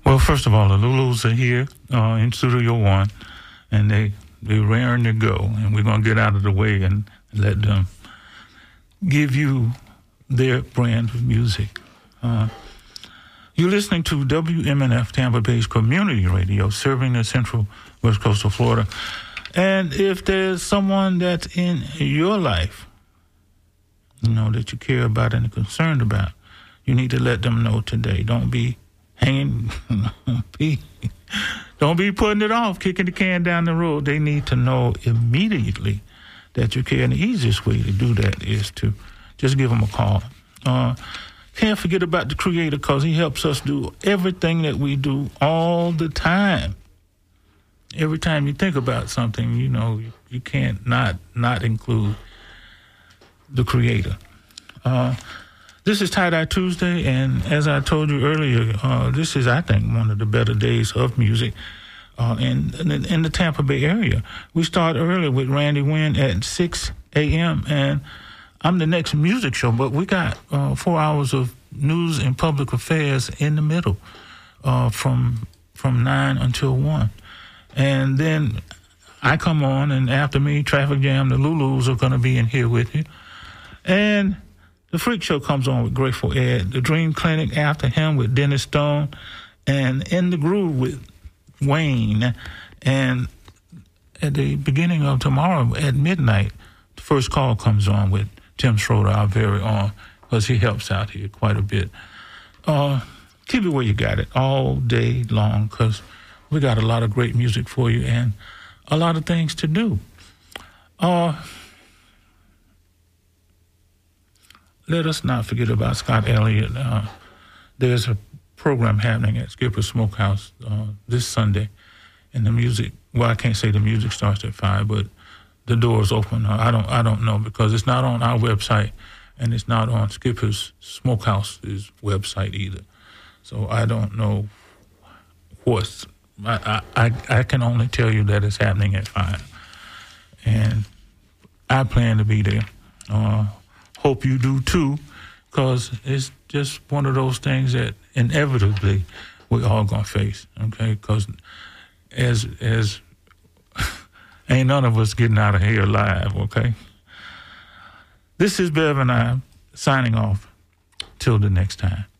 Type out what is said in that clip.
Well, first of all, the Lulus are here in Studio One, and they're raring to go, and we're gonna get out of the way and let them give you their brand of music. You're listening to WMNF Tampa Bay's Community Radio, serving the Central West Coast of Florida. And if there's someone that's in your life, that you care about and are concerned about, you need to let them know today. Don't be hanging, don't be putting it off, kicking the can down the road. They need to know immediately that you care. And the easiest way to do that is to just give them a call. Can't forget about the Creator, because he helps us do everything that we do all the time. Every time you think about something, you can't not include the Creator. This is Tie-Dye Tuesday, and as I told you earlier, this is, I think, one of the better days of music in the Tampa Bay area. We start early with Randy Wynn at 6 a.m., and I'm the next music show, but we got 4 hours of news and public affairs in the middle from 9 until 1. And then I come on, and after me, Traffic Jam, the Lulus are going to be in here with you. And the Freak Show comes on with Grateful Ed. The Dream Clinic after him with Dennis Stone. And In the Groove with Wayne. And at the beginning of tomorrow at midnight, the First Call comes on with Tim Schroeder, our very own, because he helps out here quite a bit. Keep it where you got it all day long, because we got a lot of great music for you and a lot of things to do. Let us not forget about Scott Elliott. There's a program happening at Skipper's Smokehouse this Sunday, and the music, well, I can't say the music starts at 5, but the doors open. I don't know, because it's not on our website, and it's not on Skipper's Smokehouse's website either. So I don't know what's. I can only tell you that it's happening at 5, and I plan to be there. Hope you do too, because it's just one of those things that inevitably we're all gonna face. Okay, because as ain't none of us getting out of here alive. Okay. This is Bev and I signing off till the next time.